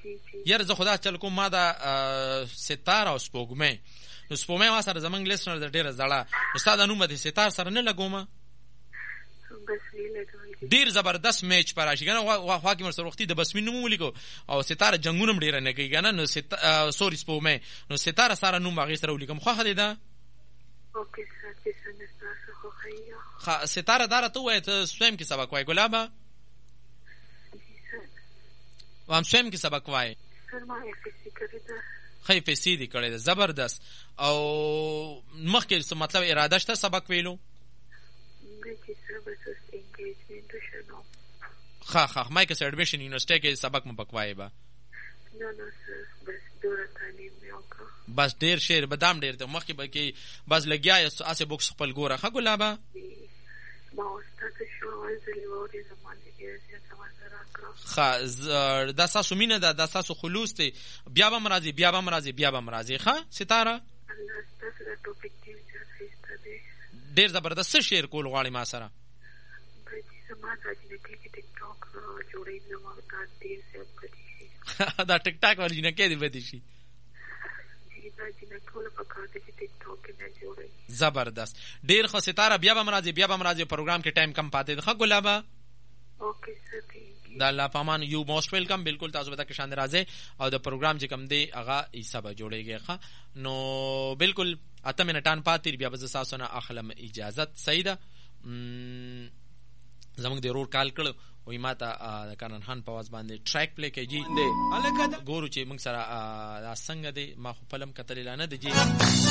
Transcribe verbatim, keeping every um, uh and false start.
یاره زه خدا چل کوم ما دا ستاره او سپوږمۍ نو سپوږمۍ ما سره زمونږ لیسنر د ډېره زړه نو ستا دا نوم به د ستار سره نه لګومه ډېر زبردست میچ به راشي که نه خوا کې ورسره وختي د بسمین نوم ولیکو او ستاره جنګونه هم ډېره نه کوي که نه نو سوري سپوږمۍ نو ستاره ساره نوم به هغې سره ولیکم خوښه دی ده ستاره دا راته ووایه ته سویم کې سبق وایې ګلابه هم سویم کې سبق وایې ښه اف ایس سی دې کړی ده زبردست او مخکې مطلب اراده شته سبق ویلو ښه ښه مایکس ایډمیشن یونیورسټۍ کې سبق مو پکوایې به بس ډېر شعر به دام ډېر ته مخکې به کې بس لګیا یې هسې بوکس خپل ګوره ښه ګلابه ښه دا ستاسو مینه ده دا ستاسو خلوص دی بیا به هم راځي بیا به هم راځي بیا به هم راځي ښه ستاره ډېر زبردست څه شعر کول غواړې ما سره دا ټیک ټاک والی جنکۍ دې بدې شي زبردست ډېر ښه ستاره بیا به هم راځي بیا به هم راځي پروګرام کې ټایم کم پاتې ده ښه ګلابه د الله پامان یو موسټ ویلکم بالکل تاسو به تک شان راځي او د پروګرام چې کم دی هغه ایسا به جوړیږي ښه نو بالکل اته منټان پاتې بیا به زه تاسو نه اخلم اجازت صحیح ده زمونږ د رور کال کړو وی ما ته د کانن خان په آواز باندې ټریک پلی کوي جی ګورو چې موږ سره دا څنګه دی ما خو فلم کتلی لا نه دی جی